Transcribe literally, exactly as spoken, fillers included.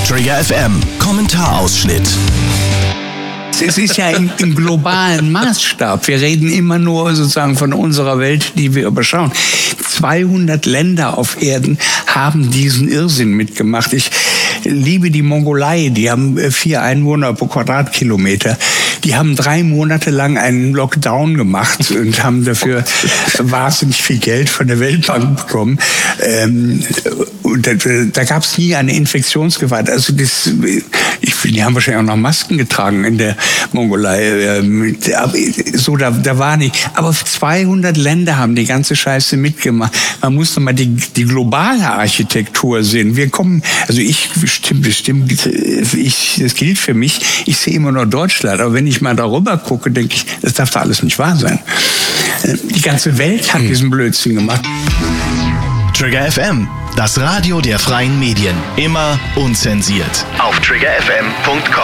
Trigger F M, Kommentarausschnitt. Es ist ja im, im globalen Maßstab. Wir reden immer nur sozusagen von unserer Welt, die wir überschauen. zweihundert Länder auf Erden haben diesen Irrsinn mitgemacht. Ich liebe die Mongolei, die haben vier Einwohner pro Quadratkilometer. Die haben drei Monate lang einen Lockdown gemacht und haben dafür wahnsinnig viel Geld von der Weltbank bekommen. Ähm, und da, da gab es nie eine Infektionsgefahr. Also das, ich, die haben wahrscheinlich auch noch Masken getragen in der Mongolei. Ähm, so, da, da war nicht. Aber zweihundert Länder haben die ganze Scheiße mitgemacht. Man muss doch mal die, die globale Architektur sehen. Wir kommen, also ich bestimmt, bestimmt, ich, das gilt für mich. Ich sehe immer nur Deutschland. Aber wenn ich mal darüber gucke, denke ich, das darf doch alles nicht wahr sein. Die ganze Welt hat diesen Blödsinn gemacht. Trigger F M, das Radio der freien Medien. Immer unzensiert. Auf trigger f m punkt com.